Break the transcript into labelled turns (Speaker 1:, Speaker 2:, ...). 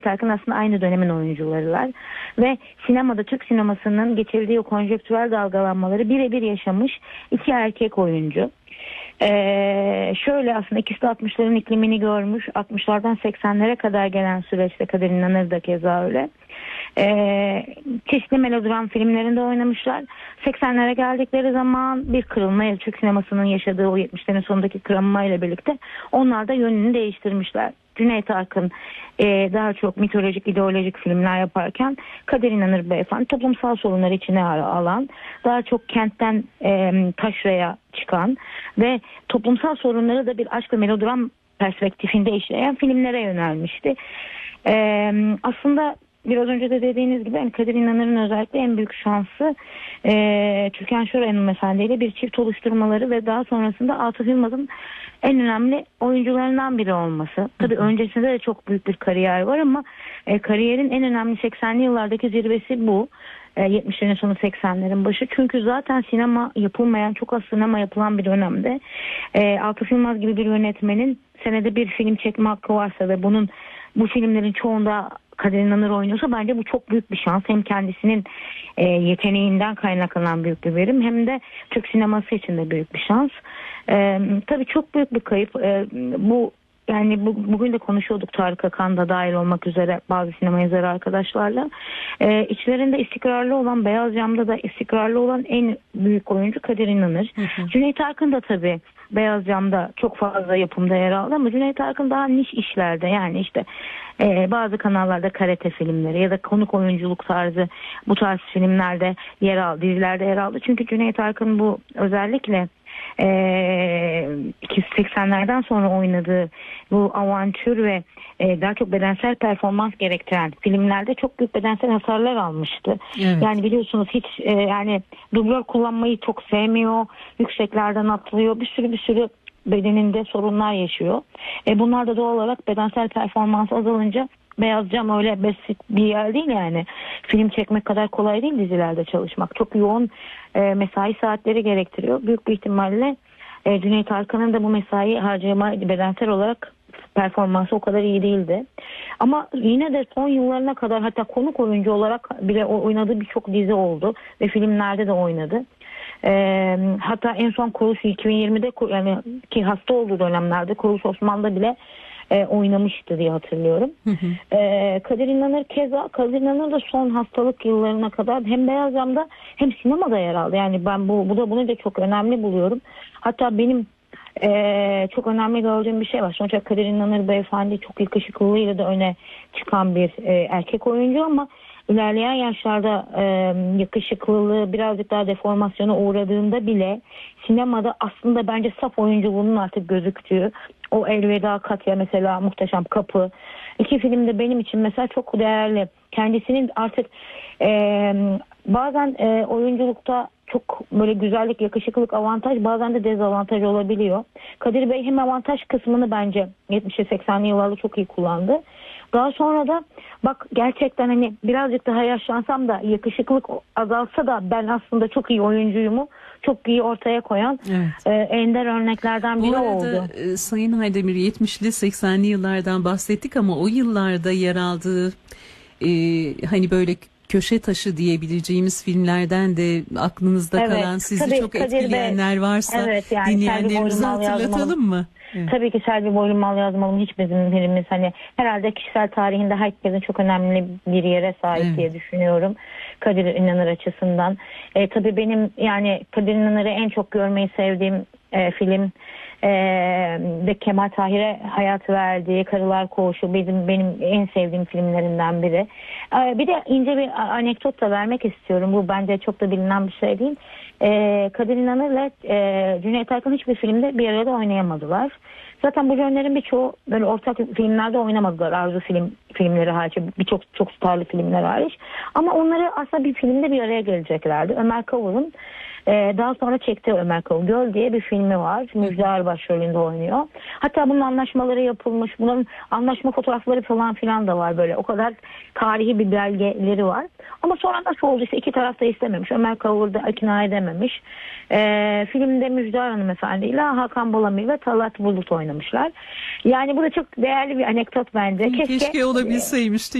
Speaker 1: Tarkan aslında aynı dönemin oyuncularılar ve sinemada, Türk sinemasının geçirdiği o konjektürel dalgalanmaları birebir yaşamış iki erkek oyuncu. Şöyle aslında ikisi de 60'ların iklimini görmüş, 60'lardan 80'lere kadar gelen süreçte Kadir İnanır da keza öyle. Çeşitli melodram filmlerinde oynamışlar. 80'lere geldikleri zaman bir kırılma, Türk sinemasının yaşadığı o 70'lerin sonundaki kırılmayla birlikte onlar da yönünü değiştirmişler. Cüneyt Arkın daha çok mitolojik, ideolojik filmler yaparken Kadir İnanır beyefendi toplumsal sorunları içine alan, daha çok kentten taşraya çıkan ve toplumsal sorunları da bir aşk ve melodram perspektifinde işleyen filmlere yönelmişti. Aslında biraz önce de dediğiniz gibi yani Kadir İnanır'ın özellikle en büyük şansı Türkan Şoray hanımefendiyle bir çift oluşturmaları ve daha sonrasında Atıf Yılmaz'ın en önemli oyuncularından biri olması. Tabii öncesinde de çok büyük bir kariyer var ama kariyerin en önemli 80'li yıllardaki zirvesi bu. 70'lerin sonu 80'lerin başı. Çünkü zaten sinema yapılmayan, çok az sinema yapılan bir dönemde Atıf Yılmaz gibi bir yönetmenin senede bir film çekme hakkı varsa ve bu filmlerin çoğunda Kadir İnanır oynuyorsa bence bu çok büyük bir şans. Hem kendisinin yeteneğinden kaynaklanan büyük bir verim hem de Türk sineması için de büyük bir şans. Tabii çok büyük bir kayıp. Bugün de konuşuyorduk, Tarık Akan da dahil olmak üzere bazı sinema yazarı arkadaşlarla. İçlerinde istikrarlı olan, Beyaz Cam'da da istikrarlı olan en büyük oyuncu Kadir İnanır. Cüneyt Arkın da tabii Beyaz Cam'da çok fazla yapımda yer aldı ama Cüneyt Arkın daha niş işlerde, yani işte bazı kanallarda karate filmleri ya da konuk oyunculuk tarzı bu tarz filmlerde yer aldı, dizilerde yer aldı. Çünkü Cüneyt Arkın bu özellikle 80'lerden sonra oynadığı bu avantür ve daha çok bedensel performans gerektiren filmlerde çok büyük bedensel hasarlar almıştı. Evet. Yani biliyorsunuz hiç yani dublör kullanmayı çok sevmiyor. Yükseklerden atlıyor. Bir sürü bedeninde sorunlar yaşıyor. Bunlar da doğal olarak bedensel performans azalınca Beyaz Cam öyle basit bir yer değil yani. Film çekmek kadar kolay değil dizilerde çalışmak. Çok yoğun mesai saatleri gerektiriyor. Büyük bir ihtimalle Cüneyt Arkın'ın da bu mesai harcama bedensel olarak performansı o kadar iyi değildi. Ama yine de son yıllarına kadar hatta konuk oyuncu olarak bile oynadığı birçok dizi oldu ve filmlerde de oynadı. Hatta en son Kuruluş 2020'de yani ki hasta olduğu dönemlerde Kuruluş Osman'da bile oynamıştı diye hatırlıyorum. Kadir İnanır keza, Kadir İnanır da son hastalık yıllarına kadar hem Beyaz Cam'da hem sinemada yer aldı. Yani ben bunu da çok önemli buluyorum. Hatta benim çok önemli gördüğüm bir şey var. Sonuçta Kadir İnanır beyefendi çok yakışıklılığıyla da öne çıkan bir erkek oyuncu ama ilerleyen yaşlarda yakışıklılığı birazcık daha deformasyona uğradığında bile sinemada aslında bence saf oyunculuğunun artık gözüktüğü o Elveda Katya mesela, Muhteşem Kapı. İki film de benim için mesela çok değerli. Kendisinin artık bazen oyunculukta çok böyle güzellik, yakışıklılık avantaj, bazen de dezavantaj olabiliyor. Kadir Bey hem avantaj kısmını bence 70'li 80'li yıllarda çok iyi kullandı. Daha sonra da bak gerçekten hani birazcık daha yaşlansam da yakışıklık azalsa da ben aslında çok iyi oyuncuyumu çok iyi ortaya koyan ender örneklerden biri oldu.
Speaker 2: Bu arada Sayın Aydemir 70'li 80'li yıllardan bahsettik ama o yıllarda yer aldığı hani böyle köşe taşı diyebileceğimiz filmlerden de aklınızda kalan sizi çok etkileyenler varsa yani dinleyenlerimize hatırlatalım mı? Evet.
Speaker 1: Tabii ki Selvi Boylum Yazmalım hiç bizim birimiz hani herhalde kişisel tarihinde herkesin çok önemli bir yere sahip diye düşünüyorum. Kadir İnanır açısından. Tabii benim yani Kadir İnanır'ı en çok görmeyi sevdiğim film ve Kemal Tahir'e hayat verdiği Karılar Koğuşu benim en sevdiğim filmlerinden biri. Bir de ince bir anekdot da vermek istiyorum. Bu bence çok da bilinen bir şey değil. Kadir İnanır'la Cüneyt Arkın hiçbir filmde bir arada oynayamadılar. Zaten bu yönlerin birçoğu böyle ortak filmlerde oynamadılar. Arzu filmleri hariç, birçok çok starlı filmler hariç. Ama onları aslında bir filmde bir araya geleceklerdi. Ömer Kavur'un Daha sonra çekti Ömer Kavur. Göl diye bir filmi var. Müjdat başrolünde oynuyor. Hatta bunun anlaşmaları yapılmış. Bunun anlaşma fotoğrafları falan filan da var böyle. O kadar tarihi bir belgeleri var. Ama sonra nasıl olduysa iki taraf da istememiş. Ömer Kavur da ikna edememiş. Filmde Müjdat Hanımefendi ile Hakan Balamir ve Talat Bulut oynamışlar. Yani bu da çok değerli bir anekdot bence.
Speaker 2: Keşke olabilseymiş.